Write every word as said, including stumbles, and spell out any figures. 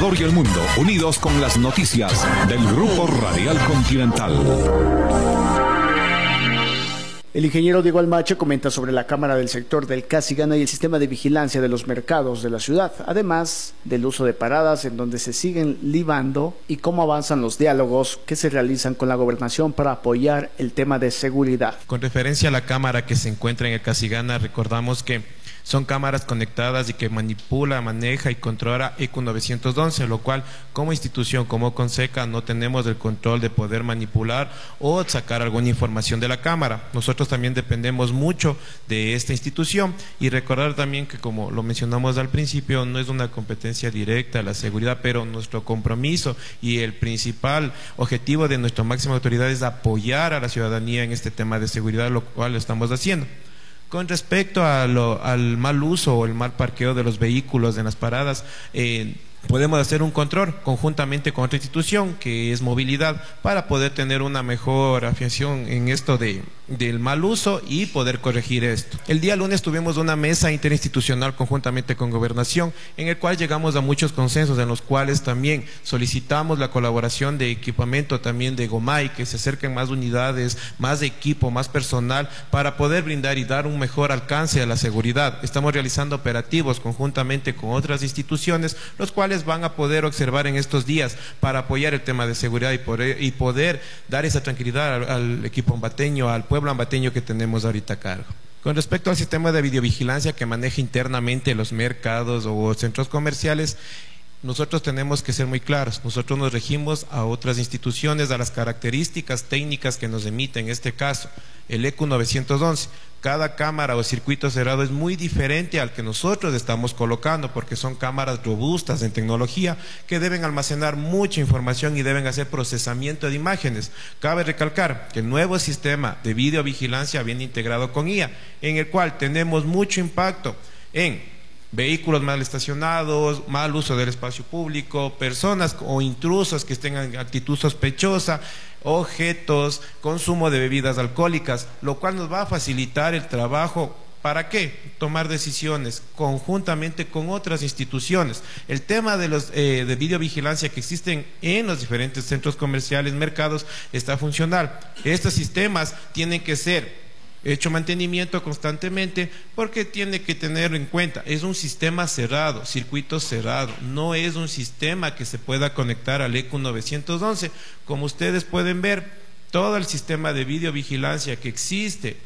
Ecuador y el mundo, unidos con las noticias del Grupo Radial Continental. El ingeniero Diego Almache comenta sobre la cámara del sector del Casigana y el sistema de vigilancia de los mercados de la ciudad, además del uso de paradas en donde se siguen libando y cómo avanzan los diálogos que se realizan con la gobernación para apoyar el tema de seguridad. Con referencia a la cámara que se encuentra en el Casigana, recordamos que son cámaras conectadas y que manipula, maneja y controla E Q novecientos once, lo cual como institución, como Conceca, no tenemos el control de poder manipular o sacar alguna información de la cámara. Nosotros también dependemos mucho de esta institución y recordar también que, como lo mencionamos al principio, no es una competencia directa a la seguridad, pero nuestro compromiso y el principal objetivo de nuestra máxima autoridad es apoyar a la ciudadanía en este tema de seguridad, lo cual lo estamos haciendo. Con respecto a lo, al mal uso o el mal parqueo de los vehículos en las paradas, eh, podemos hacer un control conjuntamente con otra institución que es movilidad para poder tener una mejor afiación en esto de, del mal uso y poder corregir esto. El día lunes tuvimos una mesa interinstitucional conjuntamente con Gobernación en el cual llegamos a muchos consensos en los cuales también solicitamos la colaboración de equipamiento también de GOMAI, que se acerquen más unidades, más equipo, más personal para poder brindar y dar un mejor alcance a la seguridad. Estamos realizando operativos conjuntamente con otras instituciones, los cuales van a poder observar en estos días para apoyar el tema de seguridad y poder, y poder dar esa tranquilidad al, al equipo ambateño, al pueblo ambateño que tenemos ahorita a cargo. Con respecto al sistema de videovigilancia que maneja internamente los mercados o centros comerciales, nosotros tenemos que ser muy claros. Nosotros nos regimos a otras instituciones, a las características técnicas que nos emite, en este caso, el E Q novecientos once. Cada cámara o circuito cerrado es muy diferente al que nosotros estamos colocando, porque son cámaras robustas en tecnología que deben almacenar mucha información y deben hacer procesamiento de imágenes. Cabe recalcar que el nuevo sistema de videovigilancia viene integrado con I A, en el cual tenemos mucho impacto en vehículos mal estacionados, mal uso del espacio público, personas o intrusos que estén en actitud sospechosa, objetos, consumo de bebidas alcohólicas, lo cual nos va a facilitar el trabajo. ¿Para qué? Tomar decisiones conjuntamente con otras instituciones. El tema de los eh, de videovigilancia que existen en los diferentes centros comerciales, mercados, está funcional. Estos sistemas tienen que ser hecho mantenimiento constantemente porque tiene que tener en cuenta, es un sistema cerrado, circuito cerrado, no es un sistema que se pueda conectar al E Q novecientos once. Como ustedes pueden ver, todo el sistema de videovigilancia que existe